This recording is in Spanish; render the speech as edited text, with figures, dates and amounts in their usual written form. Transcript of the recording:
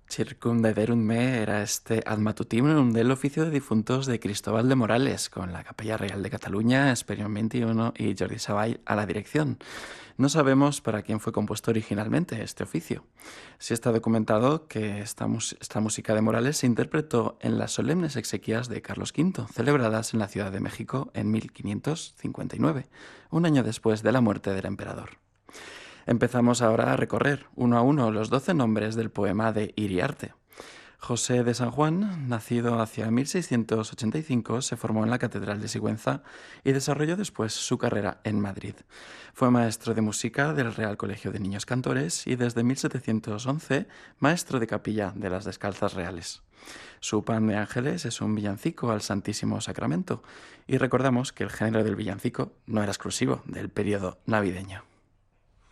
Circumdederum me era este ad matutinum del oficio de difuntos de Cristóbal de Morales, con la Capella Real de Cataluña, Esperión 21 y Jordi Savall a la dirección. No sabemos para quién fue compuesto originalmente este oficio. Sí está documentado que esta música de Morales se interpretó en las solemnes exequias de Carlos V, celebradas en la Ciudad de México en 1559, un año después de la muerte del emperador. Empezamos ahora a recorrer uno a uno los 12 nombres del poema de Iriarte. José de San Juan, nacido hacia 1685, se formó en la Catedral de Sigüenza y desarrolló después su carrera en Madrid. Fue maestro de música del Real Colegio de Niños Cantores y desde 1711 maestro de capilla de las Descalzas Reales. Su pan de ángeles es un villancico al Santísimo Sacramento y recordamos que el género del villancico no era exclusivo del periodo navideño.